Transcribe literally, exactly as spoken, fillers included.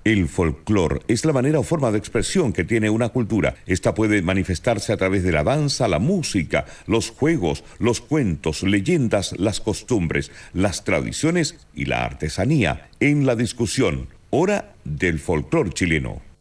El folclore es la manera o forma de expresión que tiene una cultura. Esta puede manifestarse a través de la danza, la música, los juegos, los cuentos, leyendas, las costumbres, las tradiciones y la artesanía. En la discusión, hora del folclore chileno.